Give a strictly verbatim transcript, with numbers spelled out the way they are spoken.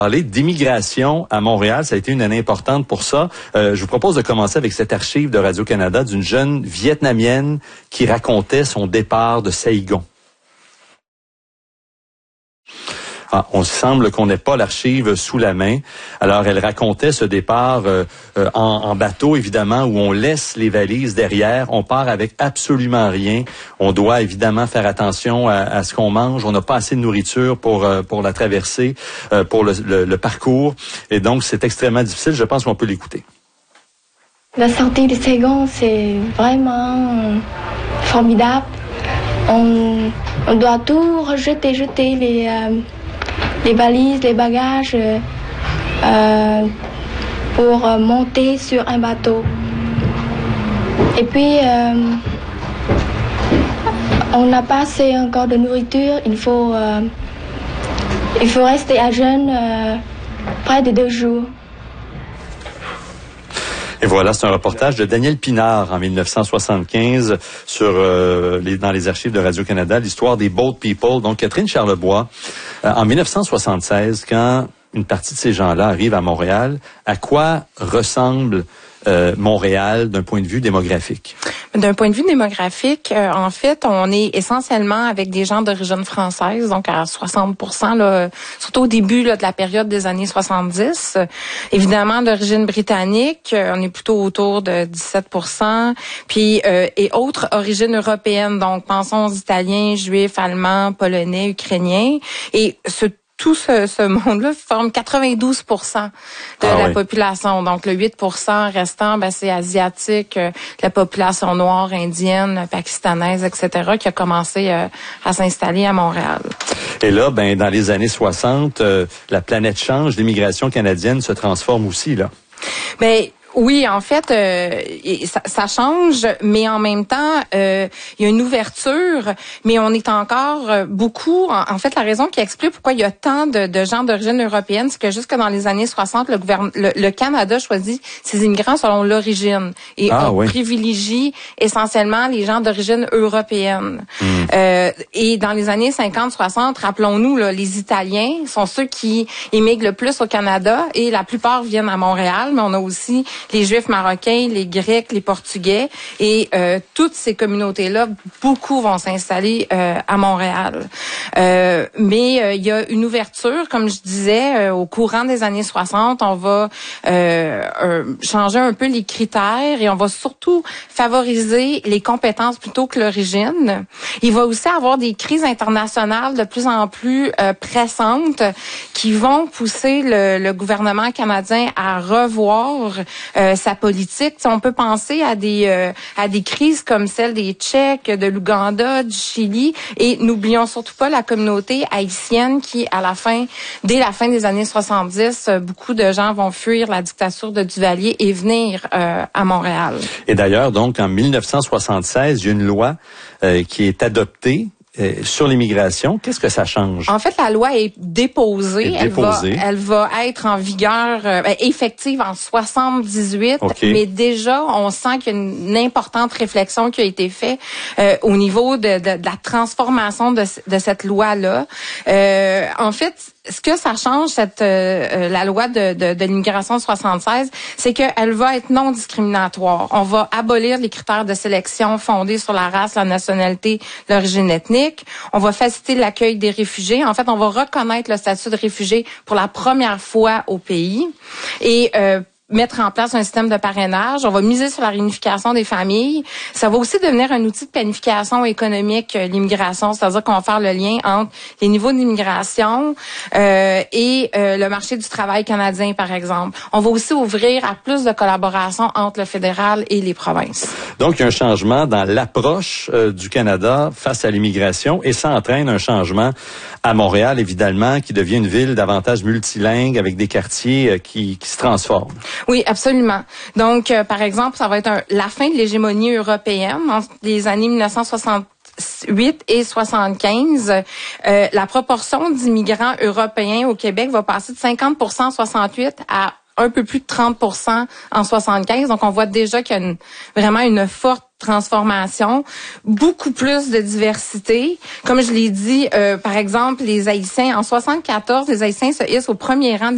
Parler d'immigration à Montréal, ça a été une année importante pour ça. Euh, je vous propose de commencer avec cette archive de Radio-Canada d'une jeune Vietnamienne qui racontait son départ de Saigon. Ah, on semble qu'on n'ait pas l'archive sous la main. Alors, elle racontait ce départ euh, euh, en, en bateau, évidemment, où on laisse les valises derrière. On part avec absolument rien. On doit évidemment faire attention à, à ce qu'on mange. On n'a pas assez de nourriture pour euh, pour la traversée, euh, pour le, le, le parcours. Et donc, c'est extrêmement difficile. Je pense qu'on peut l'écouter. La sortie de Saigon, c'est vraiment formidable. On, on doit tout rejeter, jeter les... Euh les valises, les bagages euh, euh, pour euh, monter sur un bateau. Et puis, euh, on n'a pas assez encore de nourriture. Il faut, euh, il faut rester à jeûne euh, près de deux jours. Et voilà, c'est un reportage de Daniel Pinard en mille neuf cent soixante-quinze sur euh, les, dans les archives de Radio-Canada, l'histoire des Boat People. Donc, Catherine Charlebois, euh, en mille neuf cent soixante-seize, quand une partie de ces gens-là arrive à Montréal, à quoi ressemble euh, Montréal d'un point de vue démographique? D'un point de vue démographique, euh, en fait, on est essentiellement avec des gens d'origine française, donc à soixante pour cent, là, surtout au début là, de la période des années soixante-dix. Évidemment, d'origine britannique, euh, on est plutôt autour de dix-sept pour cent. Puis, euh, et autres origines européennes, donc pensons aux Italiens, Juifs, Allemands, Polonais, Ukrainiens. Et ce Tout ce, ce monde-là forme quatre-vingt-douze pour cent de ah la oui. population. Donc, le huit pour cent restant, ben, c'est asiatique, euh, la population noire, indienne, pakistanaise, et cetera, qui a commencé euh, à s'installer à Montréal. Et là, ben, dans les années soixante, euh, la planète change, l'immigration canadienne se transforme aussi, là. Ben, oui, en fait, euh, ça, ça change, mais en même temps, euh, il y a une ouverture, mais on est encore beaucoup. En, en fait, la raison qui explique pourquoi il y a tant de, de gens d'origine européenne, c'est que jusque dans les années soixante, le, gouverne, le, le Canada choisit ses immigrants selon l'origine et ah, on oui. privilégie essentiellement les gens d'origine européenne. Mm. Euh, et dans les années cinquante soixante, rappelons-nous, là, les Italiens sont ceux qui émigrent le plus au Canada et la plupart viennent à Montréal, mais on a aussi les Juifs marocains, les Grecs, les Portugais et euh, toutes ces communautés-là, beaucoup vont s'installer euh, à Montréal. Euh, mais euh, il y a une ouverture, comme je disais, euh, au courant des années soixante, on va euh, euh, changer un peu les critères et on va surtout favoriser les compétences plutôt que l'origine. Il va aussi avoir des crises internationales de plus en plus euh, pressantes qui vont pousser le, le gouvernement canadien à revoir Euh, sa politique. T'sais, on peut penser à des euh, à des crises comme celle des Tchèques, de l'Ouganda, du Chili, et n'oublions surtout pas la communauté haïtienne qui, à la fin, dès la fin des années soixante-dix, euh, beaucoup de gens vont fuir la dictature de Duvalier et venir euh, à Montréal. Et d'ailleurs, donc, en mille neuf cent soixante-seize, il y a une loi euh, qui est adoptée Euh, sur l'immigration. Qu'est-ce que ça change? En fait, la loi est déposée. Est elle, déposée. Va, elle va être en vigueur, euh, effective en soixante-dix-huit. Okay. Mais déjà, on sent qu'il y a une importante réflexion qui a été faite euh, au niveau de, de, de la transformation de, de cette loi-là. Euh, en fait, ce que ça change, cette euh, la loi de, de, de l'immigration de soixante-seize, c'est qu'elle va être non discriminatoire. On va abolir les critères de sélection fondés sur la race, la nationalité, l'origine ethnique. On va faciliter l'accueil des réfugiés. En fait, on va reconnaître le statut de réfugié pour la première fois au pays. Et euh, mettre en place un système de parrainage. On va miser sur la réunification des familles. Ça va aussi devenir un outil de planification économique, euh, l'immigration, c'est-à-dire qu'on va faire le lien entre les niveaux d'immigration euh, et euh, le marché du travail canadien, par exemple. On va aussi ouvrir à plus de collaboration entre le fédéral et les provinces. Donc, il y a un changement dans l'approche euh, du Canada face à l'immigration et ça entraîne un changement à Montréal, évidemment, qui devient une ville davantage multilingue avec des quartiers euh, qui, qui se transforment. Oui, absolument. Donc, euh, par exemple, ça va être un, la fin de l'hégémonie européenne entre les années mille neuf cent soixante-huit et soixante-quinze. Euh, la proportion d'immigrants européens au Québec va passer de cinquante pour cent en soixante-huit à un peu plus de trente pour cent en soixante-quinze. Donc, on voit déjà qu'il y a une, vraiment une forte transformation, beaucoup plus de diversité. Comme je l'ai dit, euh, par exemple, les Haïtiens, en soixante-quatorze, les Haïtiens se hissent au premier rang